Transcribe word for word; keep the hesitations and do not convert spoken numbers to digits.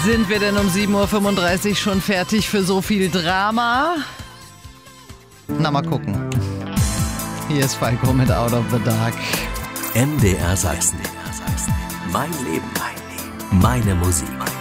Sind wir denn um sieben Uhr fünfunddreißig schon fertig für so viel Drama? Na, mal gucken. Hier ist Falco mit Out of the Dark. M D R Sachsen. Mein Leben, mein Leben, meine Musik.